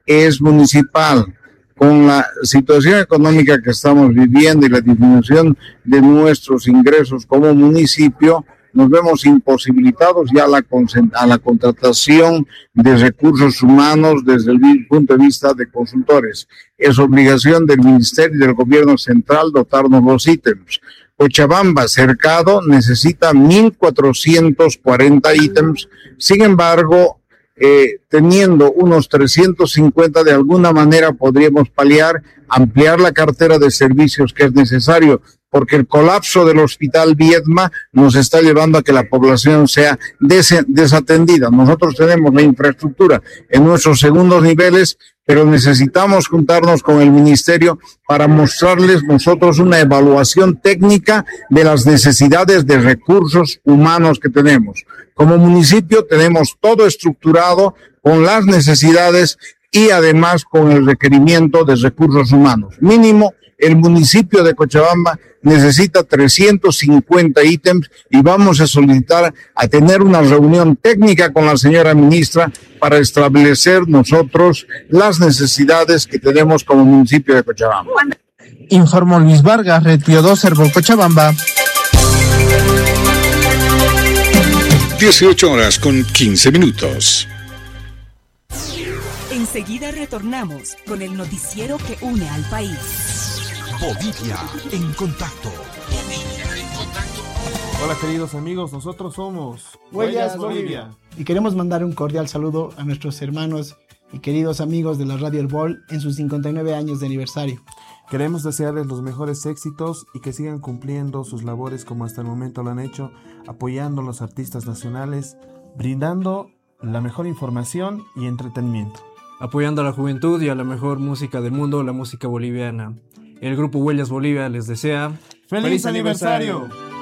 es municipal. Con la situación económica que estamos viviendo y la disminución de nuestros ingresos como municipio, nos vemos imposibilitados ya a la contratación de recursos humanos desde el punto de vista de consultores. Es obligación del Ministerio y del Gobierno Central dotarnos los ítems. Cochabamba, Cercado, necesita 1,440 ítems. Sin embargo, teniendo unos 350, de alguna manera podríamos paliar, ampliar la cartera de servicios que es necesario, porque el colapso del Hospital Viedma nos está llevando a que la población sea desatendida. Nosotros tenemos la infraestructura en nuestros segundos niveles, pero necesitamos juntarnos con el ministerio para mostrarles nosotros una evaluación técnica de las necesidades de recursos humanos que tenemos. Como municipio tenemos todo estructurado con las necesidades y además con el requerimiento de recursos humanos. Mínimo, el municipio de Cochabamba necesita 350 ítems y vamos a solicitar a tener una reunión técnica con la señora ministra para establecer nosotros las necesidades que tenemos como municipio de Cochabamba. Informó Luis Vargas, Red Pío 2, Herbol Cochabamba. 18:15. Enseguida retornamos con el noticiero que une al país. Bolivia en contacto. Hola queridos amigos, nosotros somos Huellas Bolivia. Y queremos mandar un cordial saludo a nuestros hermanos y queridos amigos de la Radio Herbol en sus 59 años de aniversario. Queremos desearles los mejores éxitos y que sigan cumpliendo sus labores como hasta el momento lo han hecho, apoyando a los artistas nacionales, brindando la mejor información y entretenimiento. Apoyando a la juventud y a la mejor música del mundo, la música boliviana. El grupo Huellas Bolivia les desea ¡Feliz aniversario!